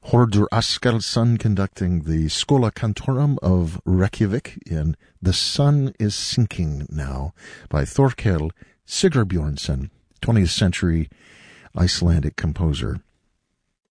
Hordur Askardsson conducting the Schola Cantorum of Reykjavik in The Sun is Sinking Now by Thorkel Sigurbjörnsson, 20th century Icelandic composer.